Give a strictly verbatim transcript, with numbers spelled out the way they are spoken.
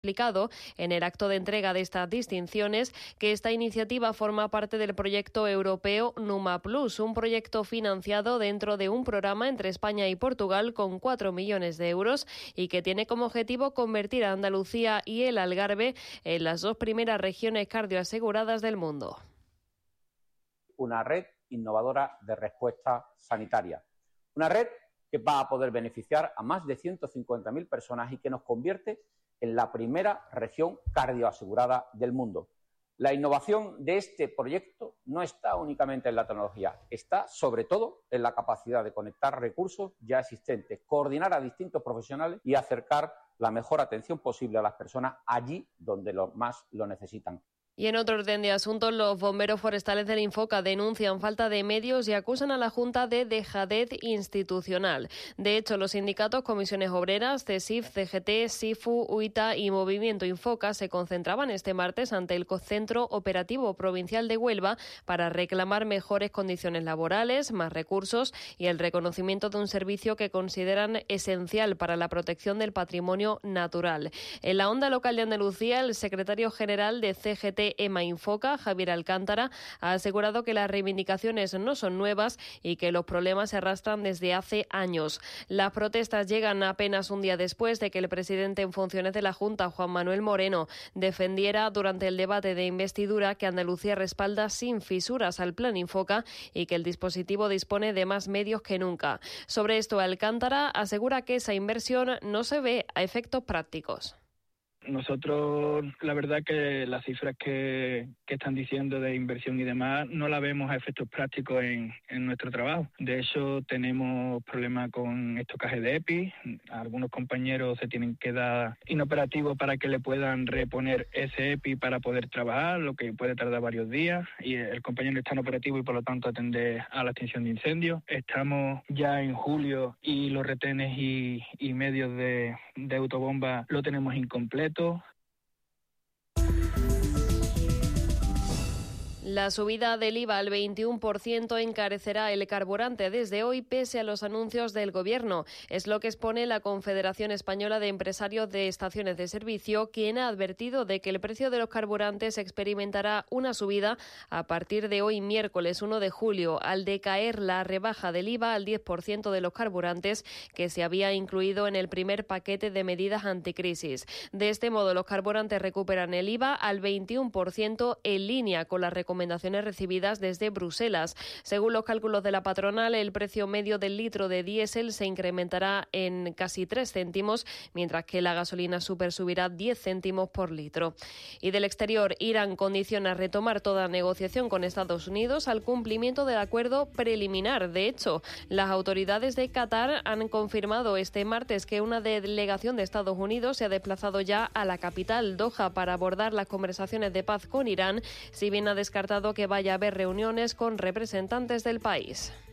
explicado en el acto de entrega de estas distinciones que esta iniciativa forma parte del proyecto europeo Numa Plus, un proyecto financiado dentro de un programa entre España y Portugal con cuatro millones de euros y que tiene como objetivo convertir a Andalucía y el Algarve en las dos primeras regiones cardioaseguradas del mundo. Una red innovadora de respuesta sanitaria. Una red que va a poder beneficiar a más de ciento cincuenta mil personas y que nos convierte en la primera región cardioasegurada del mundo. La innovación de este proyecto no está únicamente en la tecnología, está sobre todo en la capacidad de conectar recursos ya existentes, coordinar a distintos profesionales y acercar la mejor atención posible a las personas allí donde lo más lo necesitan. Y en otro orden de asuntos, los bomberos forestales del Infoca denuncian falta de medios y acusan a la Junta de dejadez institucional. De hecho, los sindicatos Comisiones Obreras, CESIF, C G T, SIFU, UITA y Movimiento Infoca se concentraban este martes ante el Centro Operativo Provincial de Huelva para reclamar mejores condiciones laborales, más recursos y el reconocimiento de un servicio que consideran esencial para la protección del patrimonio natural. En la onda local de Andalucía, el secretario general de C G T EMA Infoca, Javier Alcántara, ha asegurado que las reivindicaciones no son nuevas y que los problemas se arrastran desde hace años. Las protestas llegan apenas un día después de que el presidente en funciones de la Junta, Juan Manuel Moreno, defendiera durante el debate de investidura que Andalucía respalda sin fisuras al Plan Infoca y que el dispositivo dispone de más medios que nunca. Sobre esto, Alcántara asegura que esa inversión no se ve a efectos prácticos. Nosotros, la verdad que las cifras que, que están diciendo de inversión y demás no la vemos a efectos prácticos en, en nuestro trabajo. De hecho, tenemos problemas con estocaje de EPI. Algunos compañeros se tienen que dar inoperativos para que le puedan reponer ese EPI para poder trabajar, lo que puede tardar varios días. Y el compañero está inoperativo y por lo tanto atender a la extinción de incendios. Estamos ya en julio y los retenes y, y medios de, de autobomba lo tenemos incompleto. La subida del I V A al veintiuno por ciento encarecerá el carburante desde hoy pese a los anuncios del Gobierno. Es lo que expone la Confederación Española de Empresarios de Estaciones de Servicio, quien ha advertido de que el precio de los carburantes experimentará una subida a partir de hoy miércoles uno de julio, al decaer la rebaja del I V A al diez por ciento de los carburantes que se había incluido en el primer paquete de medidas anticrisis. De este modo, los carburantes recuperan el I V A al veintiuno por ciento en línea con la recomendaciones recomendaciones recibidas desde Bruselas. Según los cálculos de la patronal, el precio medio del litro de diésel se incrementará en casi tres céntimos, mientras que la gasolina super subirá diez céntimos por litro. Y del exterior, Irán condiciona retomar toda negociación con Estados Unidos al cumplimiento del acuerdo preliminar. De hecho, las autoridades de Qatar han confirmado este martes que una delegación de Estados Unidos se ha desplazado ya a la capital, Doha, para abordar las conversaciones de paz con Irán, si bien ha descartado que vaya a haber reuniones con representantes del país.